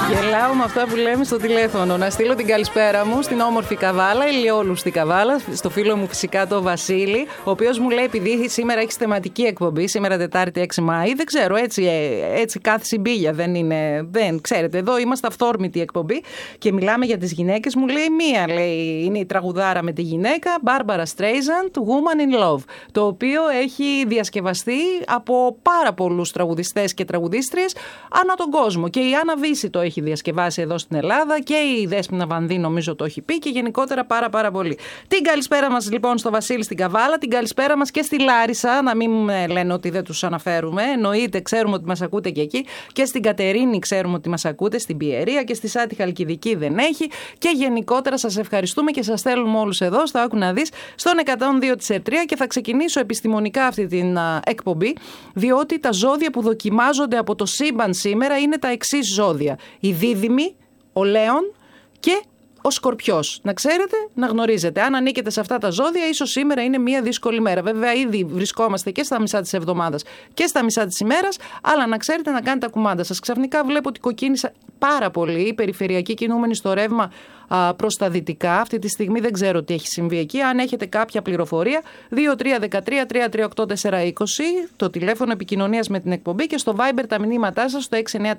Γελάω με αυτά που λέμε στο τηλέφωνο. Να στείλω την καλησπέρα μου στην όμορφη Καβάλα, ηλιόλουστη Καβάλα, στο φίλο μου φυσικά το Βασίλη, ο οποίος μου λέει, επειδή σήμερα έχει θεματική εκπομπή, σήμερα Τετάρτη 6 Μάη, δεν ξέρω, έτσι κάθε συμπίλια δεν είναι. Δεν ξέρετε, εδώ είμαστε αυθόρμητη εκπομπή και μιλάμε για τις γυναίκες. Μου λέει μία, λέει, είναι η τραγουδάρα με τη γυναίκα, Barbara Streisand, Woman in Love, το οποίο έχει διασκευαστεί από πάρα πολλούς τραγουδιστές και τραγουδίστριες ανά τον κόσμο. Και η Άννα Βύση το έχει διασκευάσει εδώ στην Ελλάδα και η Δέσποινα Βανδύ νομίζω το έχει πει και γενικότερα πάρα πολύ. Την καλησπέρα μας λοιπόν στο Βασίλη στην Καβάλα, την καλησπέρα μας και στη Λάρισα, να μην λένε ότι δεν τους αναφέρουμε, εννοείται, ξέρουμε ότι μας ακούτε και εκεί, και στην Κατερίνη ξέρουμε ότι μας ακούτε, στην Πιερία και στη Σάτη Χαλκιδική δεν έχει, και γενικότερα σας ευχαριστούμε και σας στέλνουμε όλους εδώ στο Άκου να δεις στον 102 της ΕΡΤΡΙΑ. Και θα ξεκινήσω επιστημονικά αυτή την εκπομπή, διότι τα ζώδια που δοκιμάζονται από το σύμπαν σήμερα είναι τα εξής ζώδια: η Δίδυμη, ο Λέων και ο Σκορπιός. Να ξέρετε, να γνωρίζετε. Αν ανήκετε σε αυτά τα ζώδια, ίσως σήμερα είναι μια δύσκολη μέρα. Βέβαια, ήδη βρισκόμαστε και στα μισά της εβδομάδας και στα μισά της ημέρας, αλλά να ξέρετε να κάνετε τα κουμάντα σας. Ξαφνικά βλέπω ότι κοκκίνησα πάρα πολύ η περιφερειακή κινούμενη στο ρεύμα προς τα δυτικά. Αυτή τη στιγμή δεν ξέρω τι έχει συμβεί εκεί. Αν έχετε κάποια πληροφορία, 2313-338-420, το τηλέφωνο επικοινωνίας με την εκπομπή, και στο Viber τα μηνύματά σας στο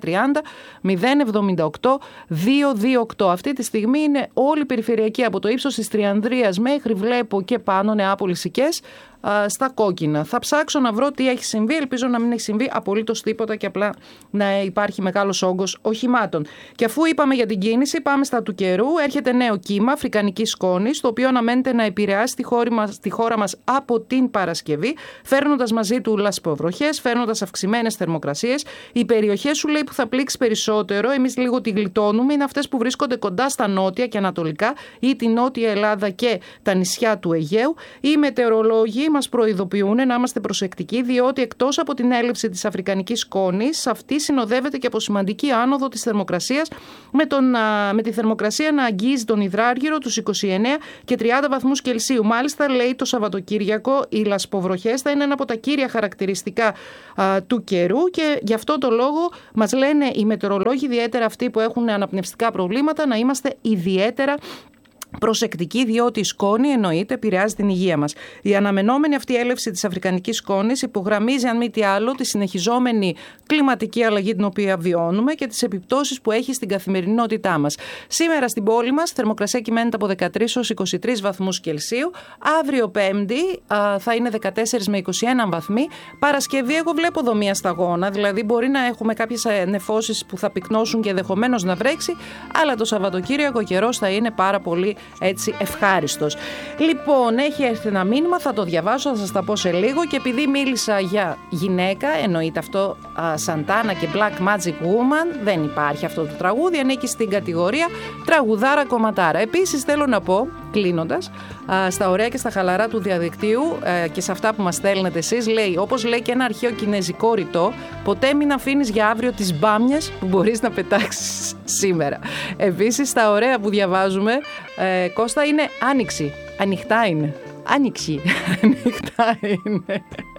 6930-078-228. Αυτή τη στιγμή είναι όλη η περιφερειακή, από το ύψος της Τριανδρίας μέχρι, βλέπω, και πάνω, Νεάπολης Σικές, στα κόκκινα. Θα ψάξω να βρω τι έχει συμβεί. Ελπίζω να μην έχει συμβεί απολύτως τίποτα και απλά να υπάρχει μεγάλος όγκος οχημάτων. Και αφού είπαμε για την κίνηση, πάμε στα του καιρού. Έρχεται νέο κύμα αφρικανικής σκόνης, το οποίο αναμένεται να επηρεάσει τη χώρα μας από την Παρασκευή, φέρνοντας μαζί του λασποβροχές, φέρνοντας αυξημένες θερμοκρασίες. Οι περιοχές, σου λέει, που θα πλήξει περισσότερο, εμείς λίγο τη γλιτώνουμε, είναι αυτές που βρίσκονται κοντά στα νότια και ανατολικά ή τη Νότια Ελλάδα και τα νησιά του Αιγαίου. Οι μετεωρολόγοι μας προειδοποιούν να είμαστε προσεκτικοί, διότι εκτός από την έλευση της αφρικανικής σκόνης, αυτή συνοδεύεται και από σημαντική άνοδο της θερμοκρασίας, με τη θερμοκρασία να αγγίζει τον υδράργυρο τους 29 και 30 βαθμούς Κελσίου. Μάλιστα, λέει, το Σαββατοκύριακο οι λασποβροχές θα είναι ένα από τα κύρια χαρακτηριστικά του καιρού, και γι' αυτό το λόγο μας λένε οι μετεωρολόγοι, ιδιαίτερα αυτοί που έχουν αναπνευστικά προβλήματα, να είμαστε ιδιαίτερα προσεκτική, διότι η σκόνη, εννοείται, επηρεάζει την υγεία μας. Η αναμενόμενη αυτή έλευση της αφρικανικής σκόνης υπογραμμίζει, αν μη τι άλλο, τη συνεχιζόμενη κλιματική αλλαγή την οποία βιώνουμε και τις επιπτώσεις που έχει στην καθημερινότητά μας. Σήμερα στην πόλη μας θερμοκρασία κυμαίνεται από 13 ως 23 βαθμούς Κελσίου. Αύριο Πέμπτη θα είναι 14 με 21 βαθμοί. Παρασκευή, εγώ βλέπω δομία σταγόνα, δηλαδή μπορεί να έχουμε κάποιες νεφώσεις που θα πυκνώσουν και ενδεχομένως να βρέξει, αλλά το Σαββατοκύριακο ο καιρός θα είναι πάρα πολύ έτσι ευχάριστος. Λοιπόν, έχει έρθει ένα μήνυμα, θα το διαβάσω, θα σας τα πω σε λίγο, και επειδή μίλησα για γυναίκα, εννοείται αυτό, Σαντάνα και Black Magic Woman, δεν υπάρχει αυτό το τραγούδι, ανήκει στην κατηγορία τραγουδάρα κομματάρα. Επίσης θέλω να πω, κλείνοντας, στα ωραία και στα χαλαρά του διαδικτύου και σε αυτά που μας στέλνετε εσείς, λέει, όπως λέει και ένα αρχαίο κινέζικο ρητό, ποτέ μην αφήνεις για αύριο τις μπάμιες που μπορείς να πετάξεις σήμερα. Επίσης, στα ωραία που διαβάζουμε, Κώστα, είναι άνοιξη. Ανοιχτά είναι. Άνοιξη. Ανοιχτά είναι.